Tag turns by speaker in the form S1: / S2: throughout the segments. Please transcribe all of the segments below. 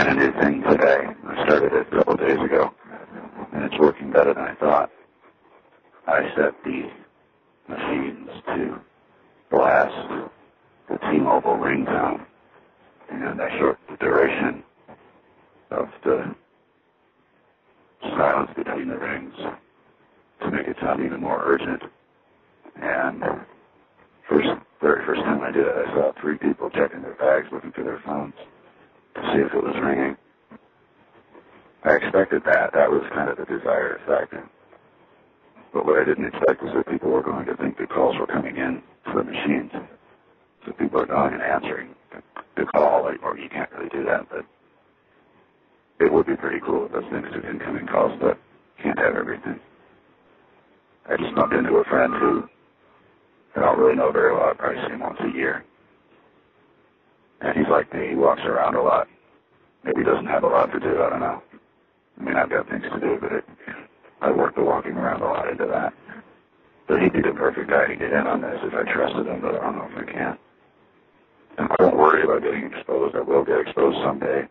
S1: trying a new thing today. I started it a couple of days ago, and it's working better than I thought. I set the machines to blast the T-Mobile ringtone, and I shortened the duration of the silence between the rings to make it sound even more urgent. And very first time I did it, I saw 3 people checking their bags, looking for their phones to see if it was ringing. I expected that. That was kind of the desired effect. But what I didn't expect was that people were going to think the calls were coming in to the machines. So people are going and answering the call, or you can't really do that, but it would be pretty cool if those things took incoming calls, but can't have everything. I just bumped into a friend who I don't really know very well. I probably see him once a year. And he's like me. He walks around a lot. Maybe he doesn't have a lot to do. I don't know. I mean, I've got things to do, but I work the walking around a lot into that. But he'd be the perfect guy to get in on this if I trusted him, but I don't know if I can. And I don't worry about getting exposed. I will get exposed someday.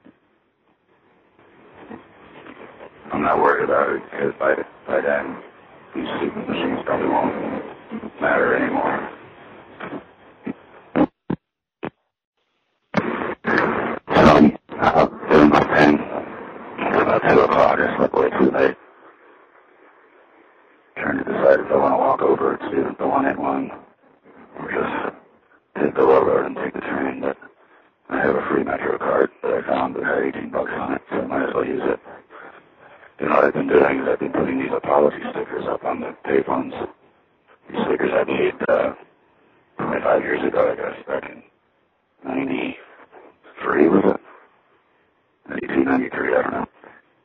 S1: I'm not worried about it because by then, these stupid machines probably won't matter anymore. So, doing my thing. It's about 2 o'clock. I slept way too late. Trying to decide if I want to walk over to the 181 or just take the low road and take the train. But I have a free Metro card that I found that had $18 on it, so I might as well use it. You know what I've been doing is I've been putting these apology stickers up on the payphones. These stickers I made 25 years ago, I guess, back in 93, was it? 92, 93, I don't know.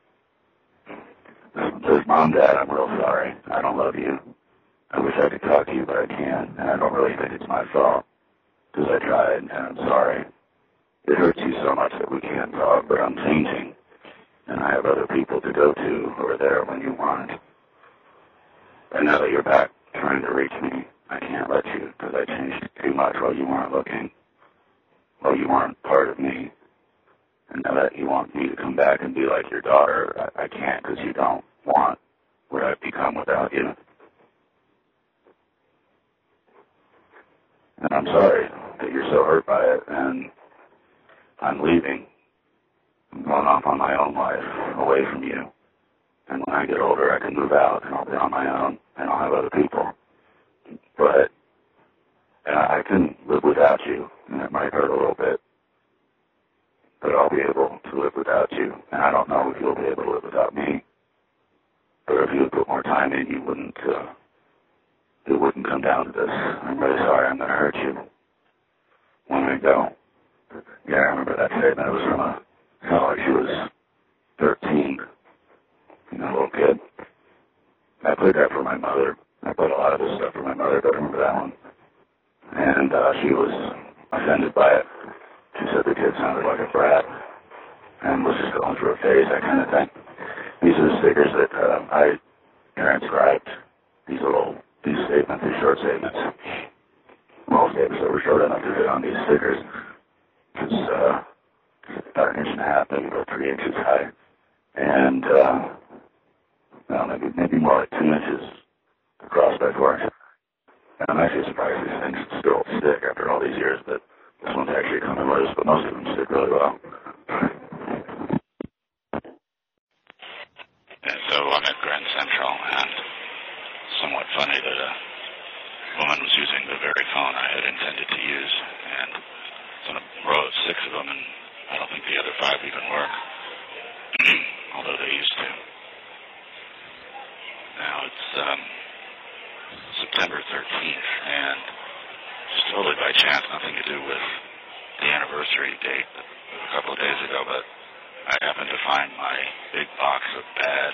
S1: It says, Mom, Dad, I'm real sorry. I don't love you. I wish I could talk to you, but I can't, and I don't really think it's my fault, because I tried, and I'm sorry. It hurts you so much that we can't talk, but I'm changing. And I have other people to go to who are there when you want. And now that you're back trying to reach me, I can't let you because I changed too much while you weren't looking, while you weren't part of me. And now that you want me to come back and be like your daughter, I can't because you don't want what I've become without you. And I'm sorry that you're so hurt by it, and I'm leaving. I'm going off on my own life, away from you. And when I get older, I can move out, and I'll be on my own, and I'll have other people. But I can live without you, and it might hurt a little bit. But I'll be able to live without you, and I don't know if you'll be able to live without me. But if you would put more time in, it wouldn't come down to this. I'm really sorry, I'm going to hurt you. When I go. Yeah, I remember that statement. It was from a college. She was 13, a little kid. I played that for my mother. I played a lot of this stuff for my mother, but I remember that one. And she was offended by it. She said the kid sounded like a brat and was just going through a phase, that kind of thing. These are the stickers that I transcribed. These statements, these short statements. Well, statements that were short enough to fit on these stickers. It's about 1.5 inches, maybe about 3 inches high. And, maybe more like 2 inches across by 4 inches. And I'm actually surprised these things still stick after all these years, but this one's actually coming loose, but most of them stick really well.
S2: And so I'm at Grand Central, and somewhat funny that a woman was using the very phone I had intended to use, and it's on a row of 6 of them, and I don't think the other 5 even work, although they used to. Now it's September 13th, and just totally by chance, nothing to do with the anniversary date a couple of days ago, but I happened to find my big box of bad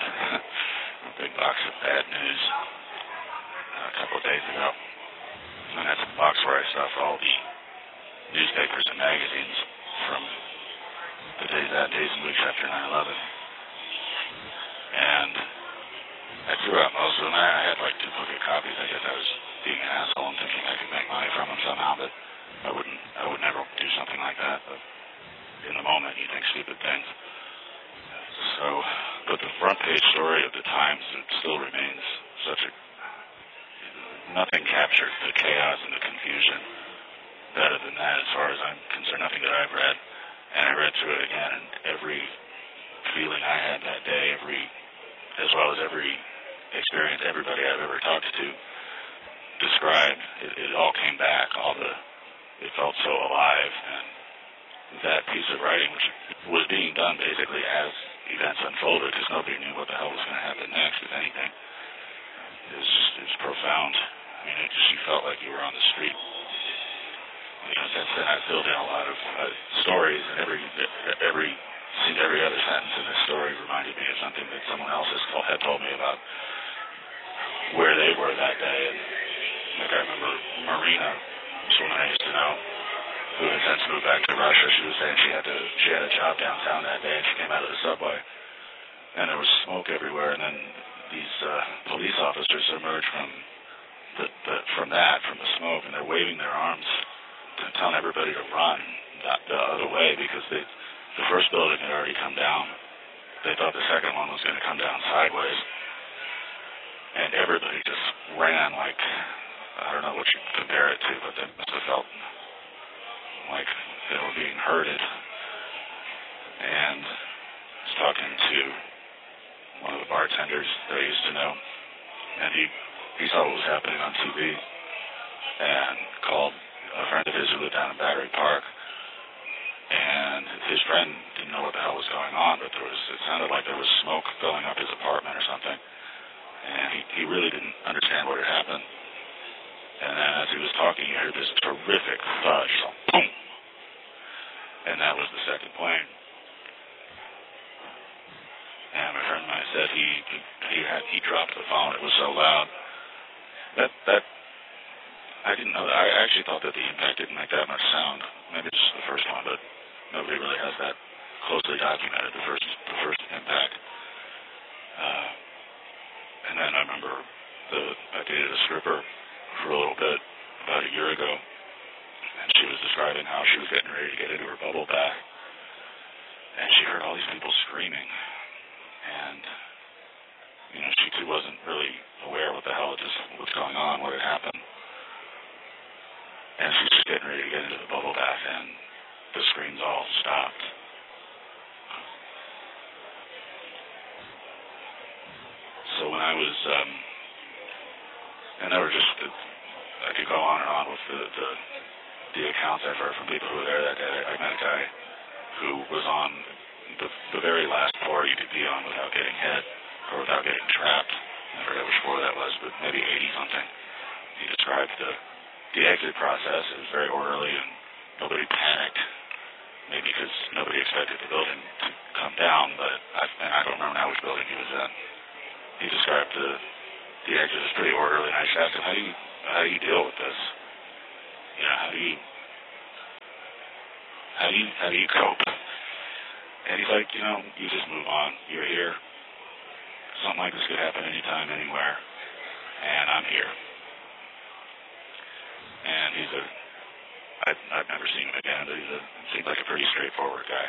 S2: news a couple of days ago. And that's a box where I stuff all the newspapers and magazines from the days and weeks after 9/11. And I threw out most of them. I had like duplicate copies. I guess I was being an asshole and thinking I could make money from them somehow, but I would never do something like that. But in the moment, you think stupid things. the front page story of the Times, it still remains such a, nothing captured the chaos and the confusion better than that, as far as I'm concerned. Nothing that I've read, and I read through it again, and every feeling I had that day, as well as every experience everybody I've ever talked to described, it all came back. It felt so alive, and that piece of writing, which was being done basically as events unfolded, because nobody knew what the hell was going to happen next, if anything, it was profound. I mean, you felt like you were on the street. Since then I filled in a lot of stories, and every other sentence in this story reminded me of something that someone else had told me about where they were that day. And like, I remember Marina, someone I used to know, who had since moved back to Russia. She was saying she had a job downtown that day, and she came out of the subway, and there was smoke everywhere, and then these police officers emerged from the smoke, and they're waving their arms, telling everybody to run the other way, because the first building had already come down. They thought the second one was going to come down sideways, and everybody just ran like, I don't know what you compare it to, but they must have felt like they were being herded. And I was talking to one of the bartenders that I used to know, and he saw what was happening on TV and called a friend of his who lived down in Battery Park, and his friend didn't know what the hell was going on, but it sounded like there was smoke filling up his apartment or something, and he really didn't understand what had happened. And then as he was talking, he heard this terrific thud, so boom, and that was the second plane. And my friend and I said he dropped the phone. It was so loud that I didn't know that. I actually thought that the impact didn't make that much sound. Maybe it's just the first one, but nobody really has that closely documented, the first impact. And then I remember I dated a stripper for a little bit about a year ago, and she was describing how she was getting ready to get into her bubble bath, and she heard all these people screaming, and she too wasn't really aware what the hell was going on, what had happened. And she's just getting ready to get into the bubble bath, and the screams all stopped. So when I was, and there were just, I could go on and on with the accounts I've heard from people who were there that day. I met a guy who was on the very last floor you could be on without getting hit, or without getting trapped. I forget which floor that was, but maybe 80-something. He described the exit process. It was very orderly, and nobody panicked, maybe because nobody expected the building to come down, but I don't remember now which building he was in. He described the exit as pretty orderly, and I just asked him, how do you deal with this? How do you cope? And he's like, you just move on. You're here. Something like this could happen anytime, anywhere, and I'm here. And I've never seen him again, but seemed like a pretty straightforward guy.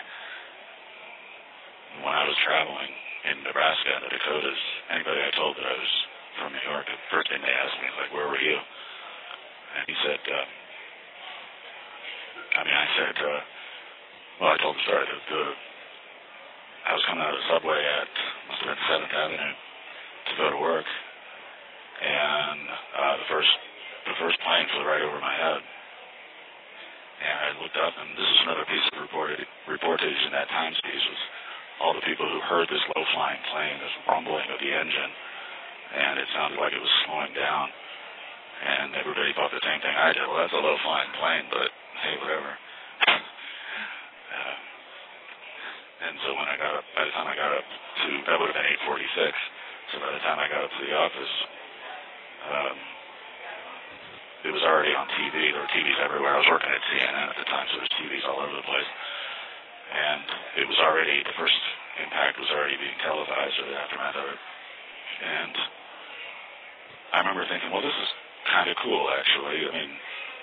S2: When I was traveling in Nebraska and the Dakotas, anybody I told that I was from New York, the first thing they asked me is like, where were you? And he said, I told the story that I was coming out of the subway at, must have been 7th Avenue to go to work, and the first plane flew right over my head. And I looked up, and this is another piece of reportage in that Times piece, was all the people who heard this low-flying plane, this rumbling of the engine, and it sounded like it was slowing down. And everybody thought the same thing I did. Well, that's a low-flying plane, but hey, whatever. And so when I got up, by the time I got up to, that would have been 8:46, so by the time I got up to the office, it was already on TV. There were TVs everywhere. I was working at CNN at the time, so there was TVs all over the place. And it was already, the first impact was already being televised, or the aftermath of it. And I remember thinking, well, this is kind of cool, actually. I mean,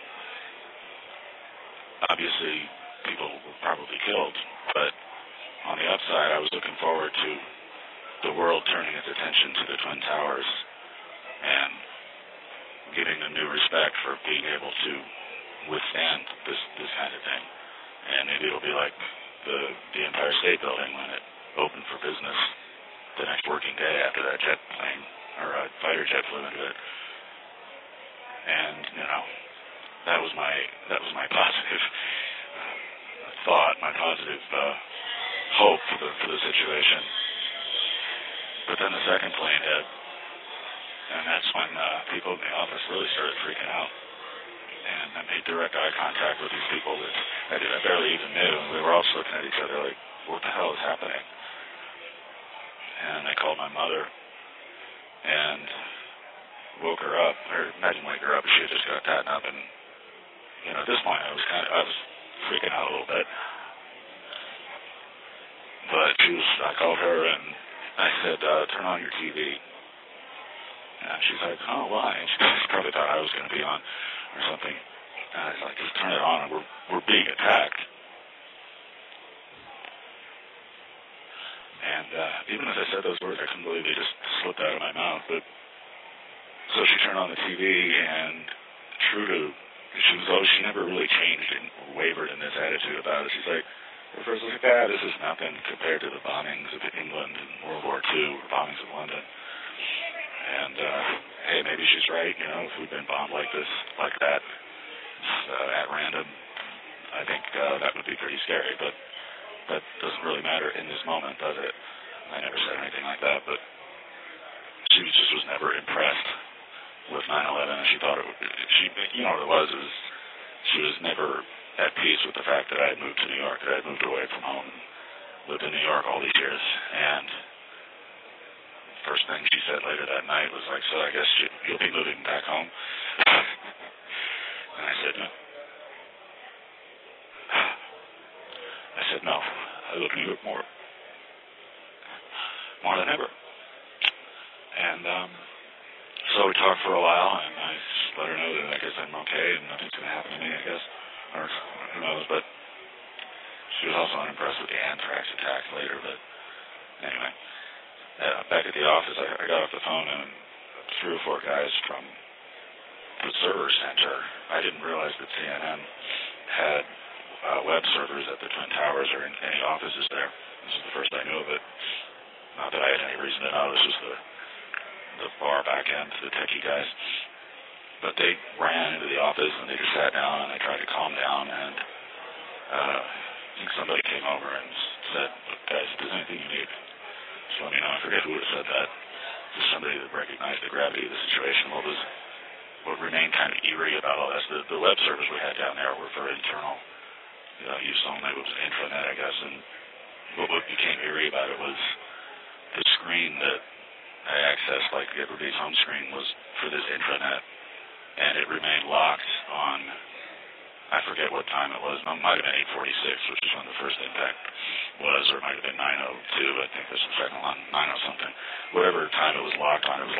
S2: obviously, people were probably killed, but on the upside, I was looking forward to the world turning its attention to the Twin Towers and giving them new respect for being able to withstand this kind of thing. And maybe it'll be like the Empire State Building when it opened for business the next working day after that jet plane or a fighter jet flew into it. And that was my positive thought, my positive hope for the situation. But then the second plane hit, and that's when people in the office really started freaking out. And I made direct eye contact with these people that I barely even knew. And we were all just looking at each other like, what the hell is happening? And I called my mother and woke her up, or imagine wake her up, she had just got gotten up. And, at this point I was freaking out a little bit. But I called her and I said, turn on your TV. And she's like, oh, why? And she probably thought I was going to be on or something. And I was like, just turn it on, and we're being attacked. And even as I said those words, I couldn't believe they just slipped out of my mouth. But so she turned on the TV, and she never really changed and wavered in this attitude about it. She's like, at first I was like, this is nothing compared to the bombings of England in World War II, or bombings of London. And, hey, maybe she's right, if we'd been bombed like that, at random, I think that would be pretty scary, but that doesn't really matter in this moment, does it? I never said anything like that, but she just was never impressed with 9/11, and she thought what it was she was never at peace with the fact that I had moved to New York, that I had moved away from home, lived in New York all these years, and first thing she said later that night was like, so I guess you'll be moving back home? And I said, no. I said, no. I love New York more than ever. And so we talked for a while, and I just let her know that I guess I'm okay and nothing's going to happen to me, I guess. Or who knows, but she was also unimpressed with the anthrax attack later, but anyway. Back at the office, I got off the phone, and 3 or 4 guys from the server center, I didn't realize that CNN had web servers at the Twin Towers or in any offices there. This is the first I knew of it. Not that I had any reason to know. This was the bar back end, the techie guys. But they ran into the office, and they just sat down, and I tried to calm down, and I think somebody came over and said, look, guys, if there's anything you need, just let me know. I forget who would have said that. Just somebody that recognized the gravity of the situation. What remained kind of eerie about all this, the web servers we had down there were for internal use only. It was intranet, I guess. And what became eerie about it was the screen that I accessed, like everybody's home screen, was for this intranet. And it remained locked on, I forget what time it was. It might have been 8:46, which is when the first impact was, or it might have been 9:02. I think this was the second one, 9:00 something. Whatever time it was locked on, it was